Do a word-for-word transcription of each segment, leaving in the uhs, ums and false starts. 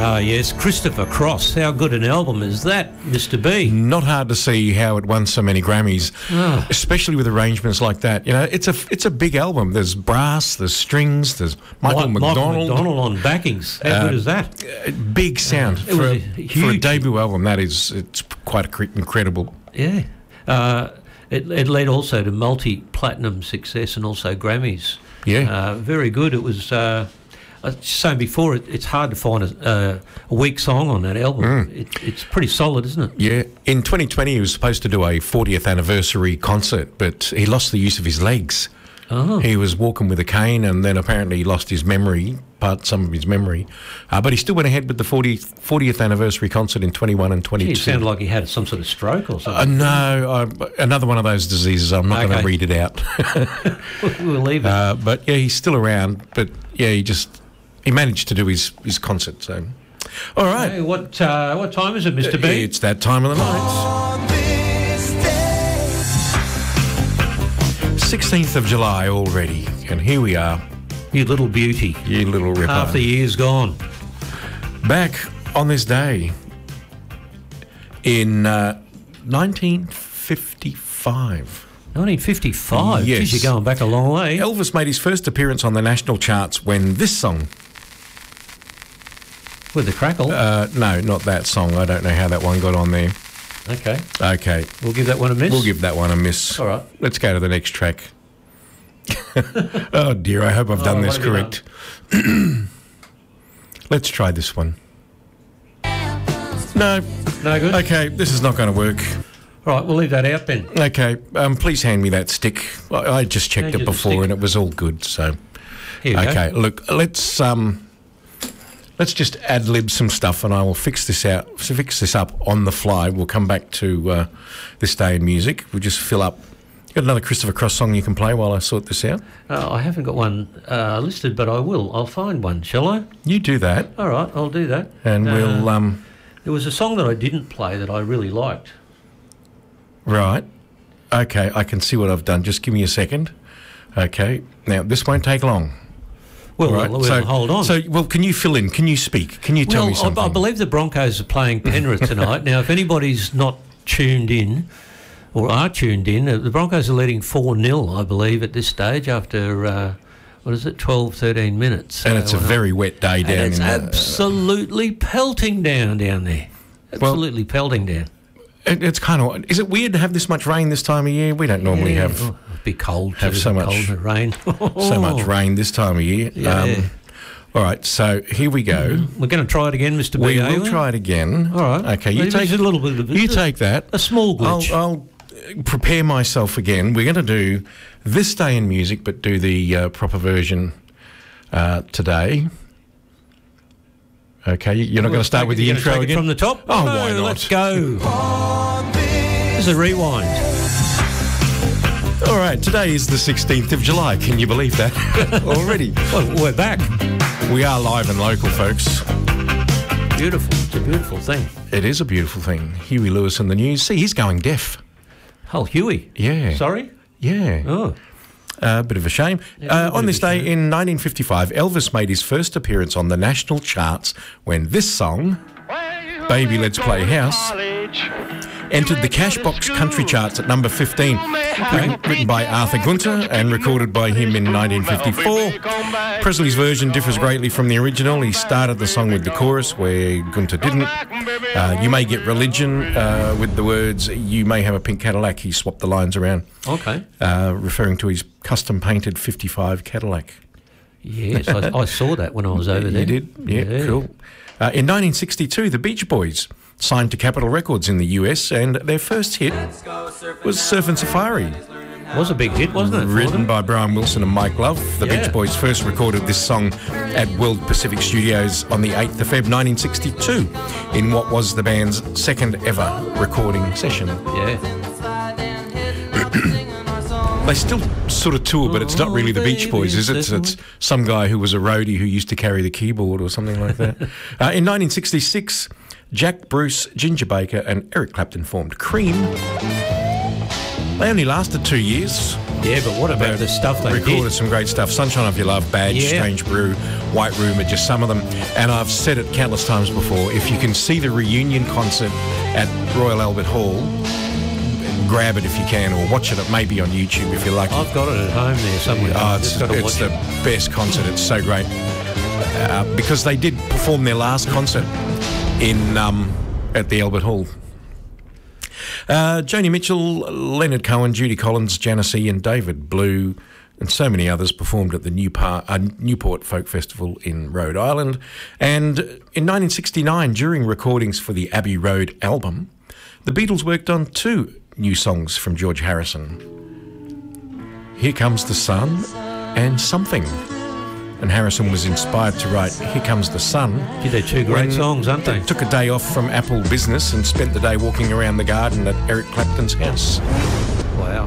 Ah, yes, Christopher Cross. How good an album is that, Mister B? Not hard to see how it won so many Grammys, Oh. especially with arrangements like that. You know, it's a it's a big album. There's brass, there's strings, there's Michael Mi- McDonald. Michael McDonald on backings. How Uh, good is that? Uh, big sound It for, was a, a for a huge- debut album. That is, it's quite cre- incredible. Yeah. Uh, it, it led also to multi-platinum success and also Grammys. Yeah. Uh, very good. It was... Uh, I was saying before, it, it's hard to find a, uh, a weak song on that album. Mm. It, it's pretty solid, isn't it? Yeah. In twenty twenty, he was supposed to do a fortieth anniversary concert, but he lost the use of his legs. Oh. He was walking with a cane, and then apparently he lost his memory, part some of his memory. Uh, but he still went ahead with the fortieth, fortieth anversary concert in twenty-one and twenty-two. It sounded like he had some sort of stroke or Uh, something. no, uh, another one of those diseases. I'm not going Okay. to read it out. We'll leave it. uh, but yeah, he's still around. But yeah, he just he managed to do his, his concert. So, all right, Hey, what uh, what time is it, Mister B? it's that time of the night. sixteenth of July already, and here we are, You little beauty. you little ripper. Half the year's gone. Back on this day in uh, nineteen fifty-five. nineteen fifty-five. Yes. Geez, you're going back a long way. Elvis made his first appearance on the national charts when this song. With the crackle. Uh, no, not that song. I don't know how that one got on there. Okay. Okay, We'll give that one a miss. we'll give that one a miss. All right. Let's go to the next track. Oh dear, I hope I've done Oh, this what have you correct. Let's try this one. No. No good? Okay, this is not going to work. All right, we'll leave that out then. Okay, um, please hand me that stick. I, I just checked Hand it you the before stick. and it was all good. So, Here we okay, go. look, let's um, let's just ad lib some stuff, and I will fix this out. Fix this up on the fly. We'll come back to uh, this day in music. We'll just fill up. You got another Christopher Cross song you can play while I sort this out? Uh, I haven't got one uh, listed, but I will. I'll find one, shall I? You do that, All right, I'll do that. and Uh, we'll um, There was a song that I didn't play that I really liked. right. Okay, I can see what I've done. Just give me a second. Okay, now this won't take long. Well, Right, we'll, we'll so, hold on. So, well, can you fill in? Can you speak? Can you tell well, me something? I, I believe the Broncos are playing Penrith tonight. Now, if anybody's not tuned in or are tuned in, uh, the Broncos are leading four nil, I believe, at this stage after, uh, what is it, twelve, thirteen minutes. and it's a So, uh, very wet day down and it's in the, absolutely pelting down down there. Well- Absolutely pelting down. It, it's kind of. Is it weird to have this much rain this time of year? We don't normally Yeah, have oh, it'd be cold. have too, so much- cold and rain. so much rain this time of year. Yeah. all right, so here we go. We're going to try it again, Mister We B. are will try it again. All right. Okay, you Maybe take it's a little bit of You take that. a small I'll, glitch. I'll prepare myself again. We're going to do this day in music, but do the uh, proper version uh, today. Okay, you're not going to start with the You're gonna intro take it again from the top. Oh, No, why not? Let's go. There's a rewind. All right, today is the sixteenth of July. Can you believe that? Already. Well, we're back. We are live and local, folks. Beautiful. It's a beautiful thing. It is a beautiful thing. Huey Lewis in the news. See, he's going deaf. Oh, Huey. Yeah. Sorry? Yeah. Oh. A uh, bit of a shame. Yeah, a uh, bit on of this a day shame. in nineteen fifty-five, Elvis made his first appearance on the national charts when this song, Baby Let's Play House, entered the Cashbox country charts at number fifteen. Written, written by Arthur Gunter and recorded by him in nineteen fifty-four. Presley's version differs greatly from the original. He started the song with the chorus where Gunter didn't. Uh, you may get religion uh, with the words, you may have a pink Cadillac. He swapped the lines around, Okay. uh, referring to his custom-painted fifty-five Cadillac. Yes, I, I saw that when I was over there. You did? Yeah, cool. Uh, in nineteen sixty-two, the Beach Boys signed to Capitol Records in the U S, and their first hit was Surfin' Safari. It was a big hit, wasn't it? for Written them? by Brian Wilson and Mike Love. The Yeah. Beach Boys first recorded this song at World Pacific Studios on the eighth of February nineteen sixty-two in what was the band's second ever recording session. Yeah. They still sort of tour, but it's not really the Beach Boys, is it? It's, it's some guy who was a roadie who used to carry the keyboard or something like that. uh, in nineteen sixty-six, Jack Bruce, Ginger Baker and Eric Clapton formed Cream. They only lasted two years. Yeah, but what about the stuff they recorded did? some great stuff. Sunshine of Your Love, Badge, Yeah. Strange Brew, White Room are just some of them. And I've said it countless times before, if you can see the reunion concert at Royal Albert Hall, grab it if you can, or watch it. It may be on YouTube if you're lucky. I've got it at home there somewhere. Oh, I've it's just got to it's watch the it. best concert. It's so great. Uh, because they did perform their last concert in um, at the Albert Hall. Uh, Joni Mitchell, Leonard Cohen, Judy Collins, Janice E and David Blue and so many others performed at the Newport, uh, Newport Folk Festival in Rhode Island. And in nineteen sixty-nine, during recordings for the Abbey Road album, the Beatles worked on two new songs from George Harrison. Here Comes the Sun and Something. And Harrison was inspired to write Here Comes the Sun. Gee, they're two great when songs, aren't they? Took a day off from Apple business and spent the day walking around the garden at Eric Clapton's house. Wow.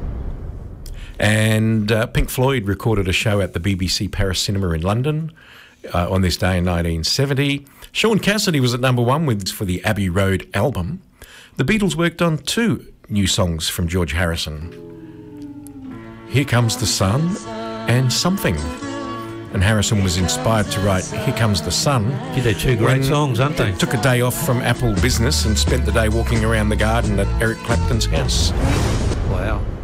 And uh, Pink Floyd recorded a show at the B B C Paris Cinema in London uh, on this day in nineteen seventy. Sean Cassidy was at number one with for the Abbey Road album. The Beatles worked on two new songs from George Harrison. Here Comes the Sun and Something. And Harrison was inspired to write Here Comes the Sun. Gee, they're two great when songs, aren't they? Took a day off from Apple business and spent the day walking around the garden at Eric Clapton's house. Wow.